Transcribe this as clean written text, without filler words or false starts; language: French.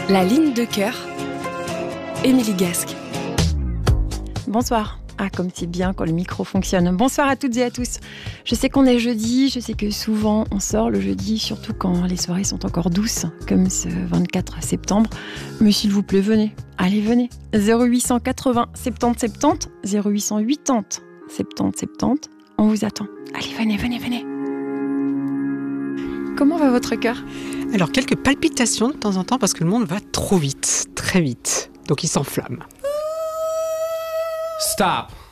La ligne de cœur, Émilie Gasque. Bonsoir. Ah, comme c'est bien quand le micro fonctionne. Bonsoir à toutes et à tous. Je sais qu'on est jeudi, je sais que souvent on sort le jeudi, surtout quand les soirées sont encore douces, comme ce 24 septembre. Mais s'il vous plaît, venez. Allez, venez. 0880 70 70, 0880 70 70. On vous attend. Allez, venez. Comment va votre cœur ? Alors, quelques palpitations de temps en temps parce que le monde va trop vite, très vite. Donc il s'enflamme. Stop.